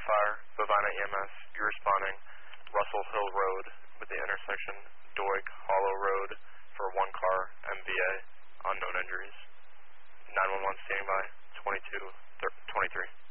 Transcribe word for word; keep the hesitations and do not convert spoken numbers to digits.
fire, Bovina E M S, you're responding Russell Hill Road with the intersection Doig Hollow Road for one car, M V A, unknown injuries. nine one one standing by, twenty-two, twenty-three.